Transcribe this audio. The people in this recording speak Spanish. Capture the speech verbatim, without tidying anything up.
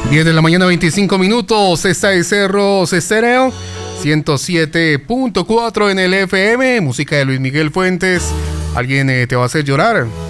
diez de la mañana, veinticinco minutos. Esta es Cerros Estéreo, ciento siete punto cuatro en el F M. Música de Luis Miguel Fuentes. ¿Alguien eh, te va a hacer llorar?